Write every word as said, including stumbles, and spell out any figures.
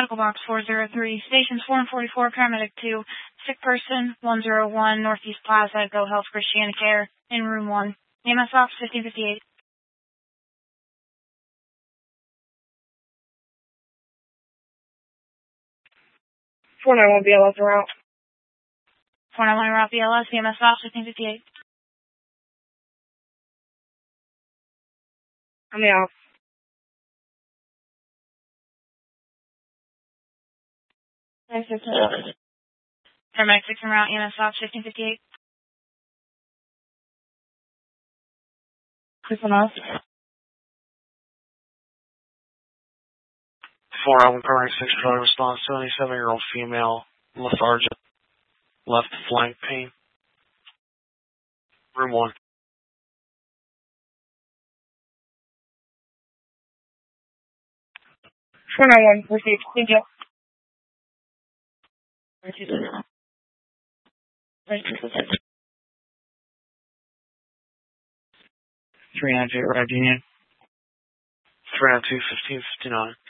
medical box four zero three, stations four and forty-four, paramedic two, sick person one zero one, Northeast Plaza, Go Health Christiana Care, in room one. E M S office fifteen fifty-eight. four nine one B L S route. four nine one route B L S, E M S office fifteen fifty-eight. I'm out. Paramedic six en route, E M S office fifteen fifty-eight. Chris enough. four nine one paramedic six trying to respond. seventy-seven-year-old female, lethargic, left flank pain. Room one. four nine one received. Thank you. three nine two Red Union. three nine two fifteen fifty-nine.